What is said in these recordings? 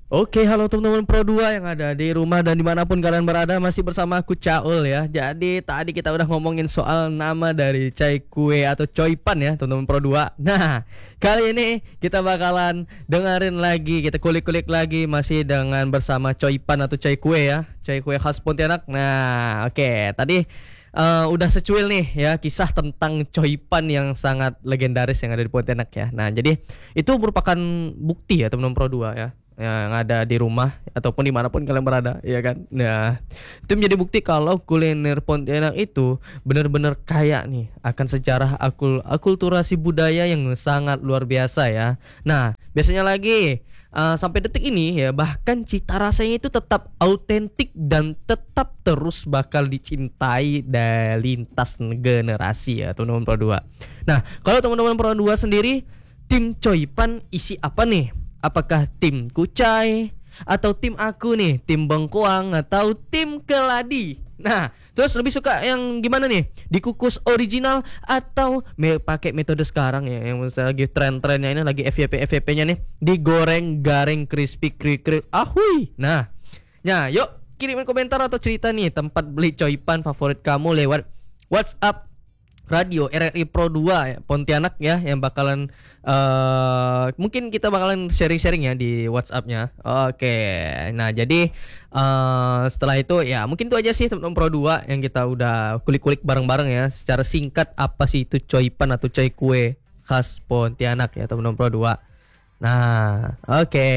Oke, halo teman-teman Pro 2 yang ada di rumah dan dimanapun kalian berada. Masih bersama aku Caul ya. Jadi tadi kita udah ngomongin soal nama dari Chai Kue atau Choipan ya teman-teman Pro 2. Nah, kali ini kita bakalan dengerin lagi, kita kulik-kulik lagi masih dengan bersama Choipan atau Chai Kue ya, Chai Kue khas Pontianak. Nah, oke, tadi udah secuil nih ya kisah tentang Choipan yang sangat legendaris yang ada di Pontianak ya. Nah, jadi itu merupakan bukti ya teman-teman Pro 2 ya, yang ada di rumah ataupun dimanapun kalian berada, ya kan? Nah, itu menjadi bukti kalau kuliner Pontianak itu benar-benar kaya nih akan sejarah akulturasi budaya yang sangat luar biasa ya. Nah, biasanya lagi sampai detik ini ya, bahkan cita rasanya itu tetap autentik dan tetap terus bakal dicintai dari lintas generasi ya teman-teman Pro 2. Nah, kalau teman-teman Pro 2 sendiri, tim Choipan isi apa nih? Apakah tim Kucai atau tim aku nih, tim Bengkoang atau tim Keladi? Nah, terus lebih suka yang gimana nih? Dikukus original atau pakai metode sekarang ya, yang misalnya lagi tren-trennya ini, lagi FYP-nya nih, digoreng garing crispy krik-krik. Ahui. Nah, ya yuk kirimin komentar atau cerita nih tempat beli Choipan favorit kamu lewat WhatsApp Radio RRI Pro 2 ya, Pontianak ya, yang bakalan mungkin kita bakalan sharing-sharing ya di WhatsApp-nya. Oke. Nah, jadi setelah itu ya mungkin itu aja sih teman-teman Pro 2 yang kita udah kulik-kulik bareng-bareng ya secara singkat apa sih itu Choipan atau Chai Kue khas Pontianak ya teman-teman Pro 2. Nah, oke.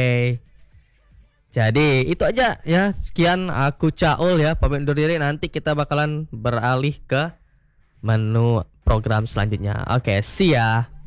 Jadi itu aja ya. Sekian aku Caul ya, pamit undur diri. Nanti kita bakalan beralih ke menu program selanjutnya. Oke, see ya.